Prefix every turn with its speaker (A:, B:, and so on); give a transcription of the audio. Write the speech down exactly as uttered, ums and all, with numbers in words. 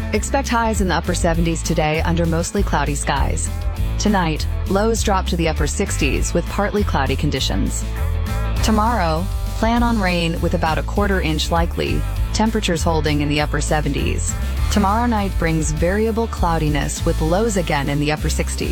A: Expect highs in the upper seventies today under mostly cloudy skies. Tonight, lows drop to the upper sixties with partly cloudy conditions. Tomorrow, plan on rain with about a quarter inch likely, temperatures holding in the upper seventies. Tomorrow night brings variable cloudiness with lows again in the upper sixties.